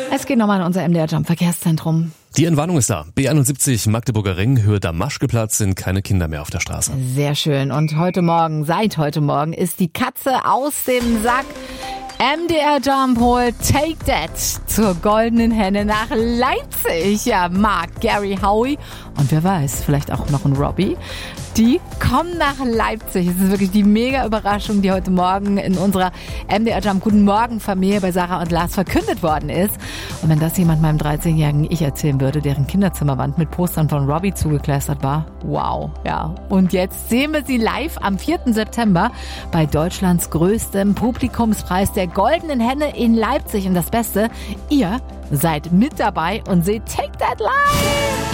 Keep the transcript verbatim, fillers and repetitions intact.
Es geht nochmal in unser M D R Jump Verkehrszentrum. Die Entwarnung ist da. B einundsiebzig Magdeburger Ring, Höhe Damaschkeplatz, sind keine Kinder mehr auf der Straße. Sehr schön. Und heute Morgen, seit heute Morgen, ist die Katze aus dem Sack. M D R Jump holt Take That zur goldenen Henne nach Leipzig. Ja, Mark, Gary, Howie und wer weiß, vielleicht auch noch ein Robbie. Die kommen nach Leipzig. Es ist wirklich die mega Überraschung, die heute Morgen in unserer M D R Jump Guten Morgen Familie bei Sarah und Lars verkündet worden ist. Und wenn das jemand meinem dreizehnjährigen Ich erzählen würde, deren Kinderzimmerwand mit Postern von Robbie zugekleistert war, wow, ja. Und jetzt sehen wir sie live am vierten September bei Deutschlands größtem Publikumspreis der Goldenen Henne in Leipzig. Und das Beste, ihr seid mit dabei und seht Take That live!